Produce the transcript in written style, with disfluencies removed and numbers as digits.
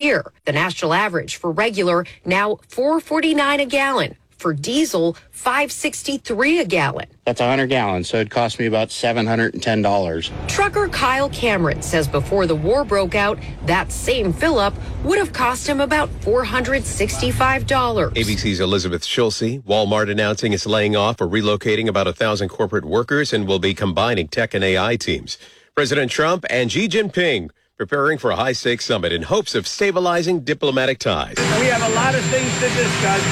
year. The national average for regular now $4.49 a gallon. For diesel, $5.63 a gallon. That's 100 gallons, so it cost me about $710. Trucker Kyle Cameron says before the war broke out, that same fill-up would have cost him about $465. ABC's Elizabeth Schulze. Walmart announcing it's laying off or relocating about 1,000 corporate workers and will be combining tech and AI teams. President Trump and Xi Jinping preparing for a high-stakes summit in hopes of stabilizing diplomatic ties. We have a lot of things to discuss.